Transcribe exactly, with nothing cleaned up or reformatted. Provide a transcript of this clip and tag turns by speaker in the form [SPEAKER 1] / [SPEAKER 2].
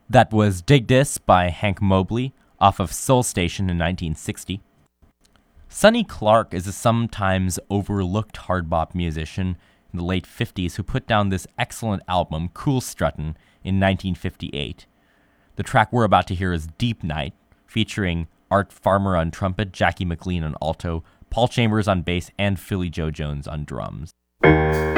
[SPEAKER 1] That was Dig This by Hank Mobley off of Soul Station in nineteen sixty. Sonny Clark is a sometimes overlooked hard bop musician in the late fifties who put down this excellent album, Cool Struttin', in nineteen fifty-eight. The track we're about to hear is Deep Night, featuring Art Farmer on trumpet, Jackie McLean on alto, Paul Chambers on bass, and Philly Joe Jones on drums.